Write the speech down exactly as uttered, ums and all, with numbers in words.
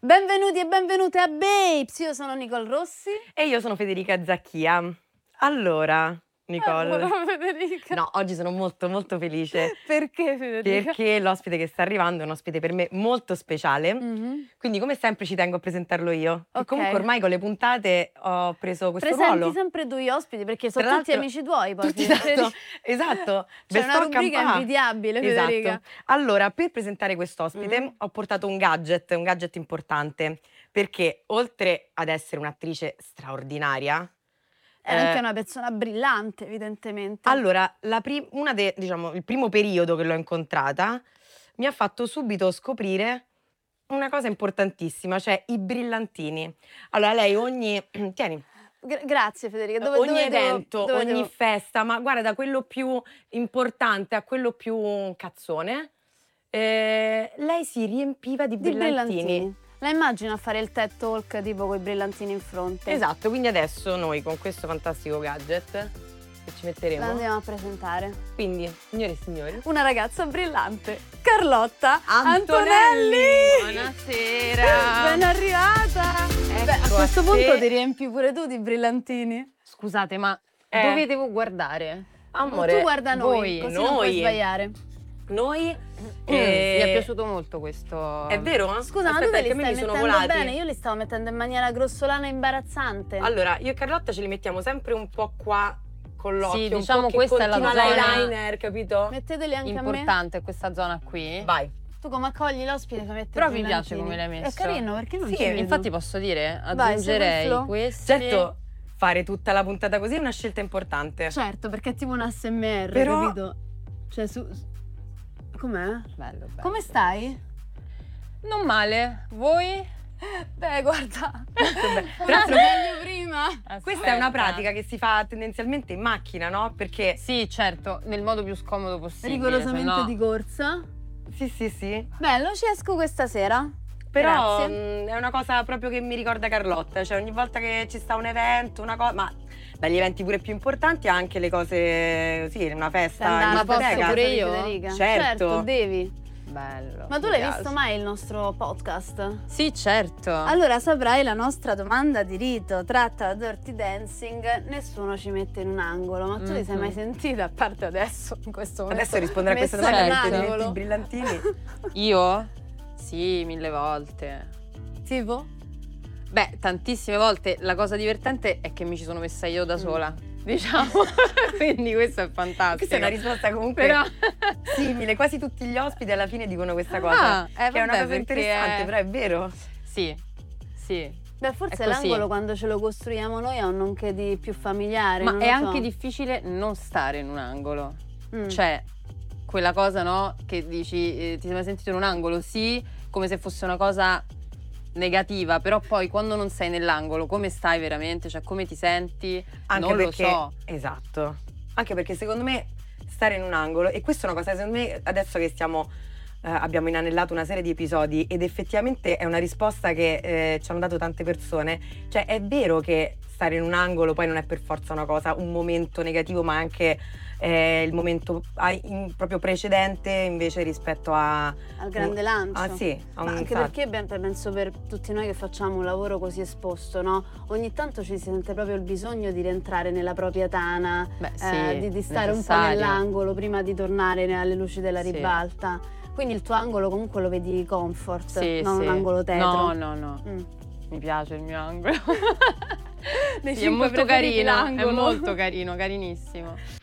Benvenuti e benvenute a Babes, io sono Nicole Rossi. E io sono Federica Zacchia. Allora, Nicole. Allora, Federica. No, oggi sono molto molto felice. Perché Federica? Perché l'ospite che sta arrivando è un ospite per me molto speciale. Mm-hmm. Quindi come sempre ci tengo a presentarlo io. Ok. E comunque ormai con le puntate ho preso questo Presenti ruolo. sempre tu gli ospiti perché sono Tra tutti l'altro, amici tuoi poi. Tutti, Federica. esatto, esatto. C'è Ve una sto rubrica accampa- invidiabile, Federica. Esatto. Allora, per presentare quest'ospite Mm. ho portato un gadget, un gadget importante. Perché oltre ad essere un'attrice straordinaria, È eh, anche una persona brillante, evidentemente. allora, la pri- una de- diciamo, il primo periodo che l'ho incontrata mi ha fatto subito scoprire una cosa importantissima, cioè i brillantini. Allora, lei ogni... tieni, Gra- grazie Federica. Dove, ogni dove devo- evento, dove ogni devo- festa, ma guarda, da quello più importante a quello più cazzone, eh, lei si riempiva di di brillantini. brillantini. La immagino a fare il TED Talk tipo con i brillantini in fronte. Esatto, quindi adesso noi con questo fantastico gadget che ci metteremo, La andiamo a presentare. quindi, signore e signori, Una ragazza brillante, Carlotta Antonelli! Antonelli! Buonasera! Ben arrivata! Ecco Beh, a questo a punto te. ti riempi pure tu di brillantini. Scusate, ma Eh. dove devo guardare? amore, tu guarda noi, voi, così non puoi noi. sbagliare. noi Mi è eh, piaciuto molto questo. è vero? Scusa, ma Aspetta, tu te li perché a me stai mi sono mettendo volati. bene? Io li stavo mettendo in maniera grossolana e imbarazzante. Allora, io e Carlotta ce li mettiamo sempre un po' qua con l'occhio, Sì, un diciamo po' che questa è la continua zona l'eyeliner, capito? Metteteli anche a me. Importante questa zona qui. Vai. Tu come accogli l'ospite che mette Però i mi piace brillantini? come l'hai messo. È carino, perché non Sì, ci vedo? Infatti posso dire, Vai, aggiungerei segui il flow. questi. Certo, fare tutta la puntata così è una scelta importante. Certo, perché è tipo un A S M R, Però- capito? Cioè, su... Com'è? Bello, bello. Come stai? Non male. Voi? Beh, guarda. Tra Tra l'altro, meglio prima. questa è una Aspetta. pratica che si fa tendenzialmente in macchina, no? Perché Sì, certo, nel modo più scomodo possibile. Rigorosamente se no- di corsa. sì, sì, sì. Bello, ci esco questa sera. Però Grazie. mh, è una cosa proprio che mi ricorda Carlotta, cioè ogni volta che ci sta un evento, una cosa, ma dagli eventi pure più importanti anche le cose, sì, una festa in Andare Ma posso discoteca. pure io? Federica. Certo. devi. Bello. Ma tu mi l'hai piace. visto mai il nostro podcast? Sì, certo. Allora saprai la nostra domanda di rito tratta da Dirty Dancing, nessuno ci mette in un angolo, ma tu ti sei Mhm. mai sentita, a parte adesso, in questo momento? Adesso rispondere a questa messa domanda in perché ti angolo. metti i brillantini. Io? Sì, mille volte. Tipo? Beh, tantissime volte. La cosa divertente è che mi ci sono messa io da sola, diciamo. Quindi questo è fantastico. Questa è una risposta comunque Però simile, quasi tutti gli ospiti alla fine dicono questa cosa. Ah, eh, che è una vabbè, cosa perché interessante, è- però è vero. Sì, sì. Beh, forse È così. l'angolo quando ce lo costruiamo noi ha un nonché di più familiare. Ma non è lo anche so. difficile non stare in un angolo. Mm. Cioè, quella cosa, no? Che dici, eh, ti sei mai sentito in un angolo? Sì, come se fosse una cosa negativa, però poi quando non sei nell'angolo, come stai veramente? Cioè, come ti senti? Anche non perché, lo so. esatto. Anche perché secondo me stare in un angolo, e questa è una cosa, secondo me, adesso che stiamo, eh, abbiamo inanellato una serie di episodi ed effettivamente è una risposta che eh, ci hanno dato tante persone. Cioè, è vero che stare in un angolo poi non è per forza una cosa, un momento negativo, ma anche eh, il momento ah, in- proprio precedente invece rispetto a... Al grande lancio. Ah sì, a Ma un anche salto. perché ben- penso per tutti noi che facciamo un lavoro così esposto, no? Ogni tanto ci si sente proprio il bisogno di rientrare nella propria tana, Beh, sì, eh, di, di stare un po' necessario. nell'angolo prima di tornare alle luci della Sì. ribalta. Quindi il tuo angolo comunque lo vedi comfort, Sì, non sì. un angolo tetro. No, no, no. Mm. Mi piace il mio angolo. Dei Sì, è cinque molto preferiti carino, è l'angolo. molto carino, carinissimo.